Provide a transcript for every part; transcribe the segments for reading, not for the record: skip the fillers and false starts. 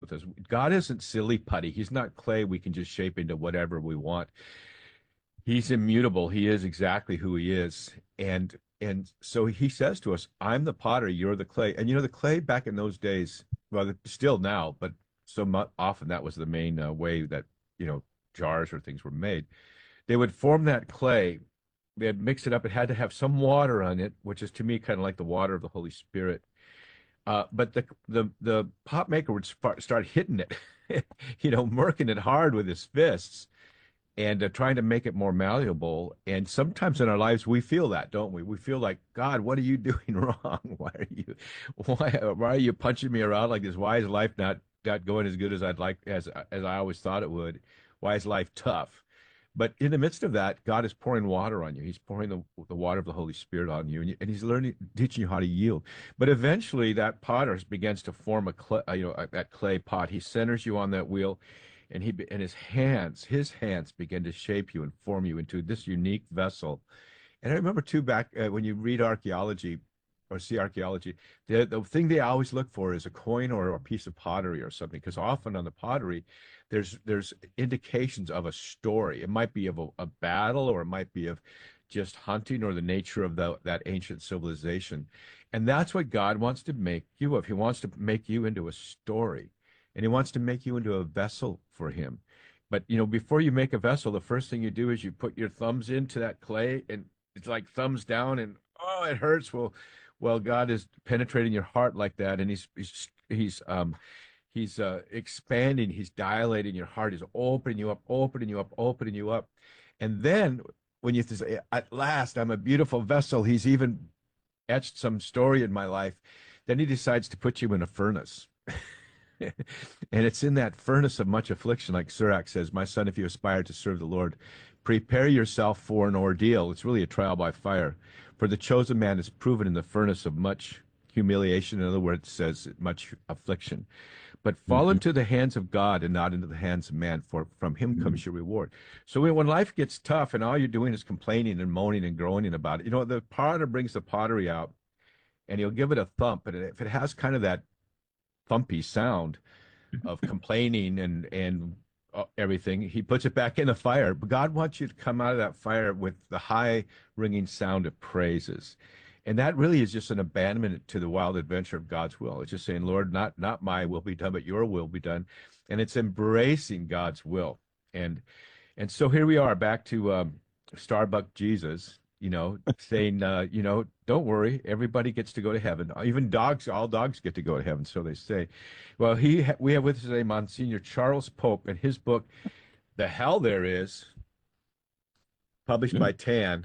with us. God isn't silly putty. He's not clay we can just shape into whatever we want. He's immutable. He is exactly who he is. And so he says to us, I'm the potter, you're the clay. And the clay back in those days, well, still now, but often that was the main way that, jars or things were made. They would form that clay. They'd mix it up. It had to have some water on it, which is to me kind of like the water of the Holy Spirit. But the pot maker would start hitting it, murking it hard with his fists and trying to make it more malleable. And sometimes in our lives, we feel that, don't we? We feel like, God, what are you doing wrong? Why are you punching me around like this? Why is life not going as good as I'd like, as I always thought it would? Why is life tough? But in the midst of that, God is pouring water on you. He's pouring the water of the Holy Spirit on you, and He's teaching you how to yield. But eventually, that potter begins to form that clay pot. He centers you on that wheel, and his hands begin to shape you and form you into this unique vessel. And I remember too, back when you read archaeology or see archaeology, the thing they always look for is a coin or a piece of pottery or something, because often on the pottery, there's indications of a story. It might be of a battle, or it might be of just hunting, or the nature of that ancient civilization. And that's what God wants to make you of. He wants to make you into a story, and He wants to make you into a vessel for Him. But before you make a vessel, the first thing you do is you put your thumbs into that clay, and it's like thumbs down, and oh, it hurts. Well, God is penetrating your heart like that, and He's expanding, He's dilating your heart, He's opening you up, opening you up, opening you up. And then when you say, at last, I'm a beautiful vessel, He's even etched some story in my life, then He decides to put you in a furnace. And it's in that furnace of much affliction, like Sirach says, my son, if you aspire to serve the Lord, prepare yourself for an ordeal. It's really a trial by fire. For the chosen man is proven in the furnace of much humiliation. In other words, it says much affliction. But fall into the hands of God and not into the hands of man, for from Him comes your reward. So when life gets tough and all you're doing is complaining and moaning and groaning about it, the potter brings the pottery out and he'll give it a thump. And if it has kind of that thumpy sound of complaining and everything, he puts it back in the fire. But God wants you to come out of that fire with the high ringing sound of praises. And that really is just an abandonment to the wild adventure of God's will. It's just saying, Lord, not my will be done, but your will be done. And it's embracing God's will. And so here we are back to Starbuck Jesus, saying, don't worry, everybody gets to go to heaven. Even dogs, all dogs get to go to heaven, so they say. Well, we have with us today Monsignor Charles Pope, and his book, The Hell There Is, published by TAN,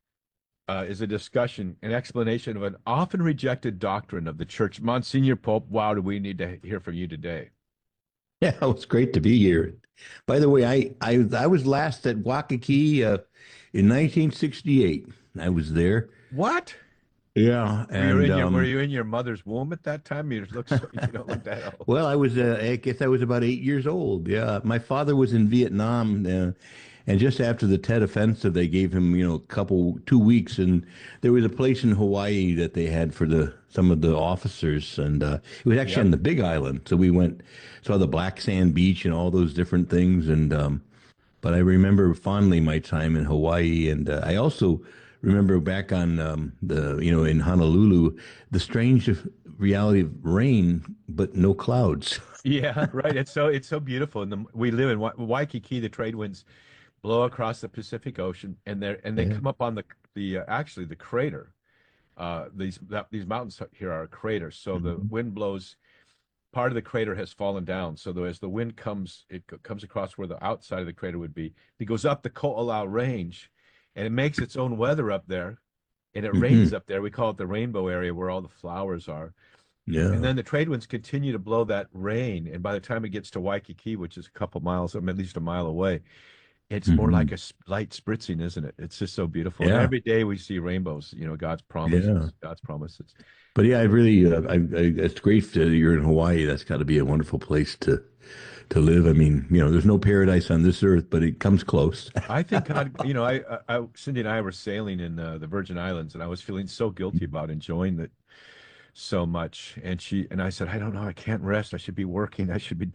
is a discussion, an explanation of an often rejected doctrine of the church. Monsignor Pope, wow, do we need to hear from you today? Yeah, it's great to be here. By the way, I was last at Waikiki in 1968. I was there. What? Yeah, and Were you in your mother's womb at that time? You don't look that old. well, I guess I was about 8 years old. Yeah, my father was in Vietnam, and just after the Tet Offensive, they gave him, 2 weeks, and there was a place in Hawaii that they had for some of the officers, and it was actually Yep. on the Big Island. So we went, saw the Black Sand Beach and all those different things, and but I remember fondly my time in Hawaii, and I also remember back on in Honolulu, the strange reality of rain but no clouds. Yeah, right. It's so beautiful, and we live in Waikiki. The trade winds blow across the Pacific Ocean, and they Yeah. come up on the actually the crater. These mountains here are a crater, so the Mhm. wind blows. Part of the crater has fallen down, so as the wind comes, comes across where the outside of the crater would be. It goes up the Ko'olau Range, and it makes its own weather up there, and it rains Mhm. up there. We call it the rainbow area where all the flowers are. And Yeah. then the trade winds continue to blow that rain, and by the time it gets to Waikiki, which is a couple miles, at least a mile away, it's more like Mhm. a light spritzing, isn't it? It's just so beautiful. And Yeah. every day we see rainbows, God's Yeah. promises, God's promises. But yeah, I really, it's great that you're in Hawaii. That's got to be a wonderful place to live. I mean, there's no paradise on this earth, but it comes close. I think God, Cindy and I were sailing in the Virgin Islands, and I was feeling so guilty about enjoying it so much. And I said, I don't know, I can't rest. I should be working. I should be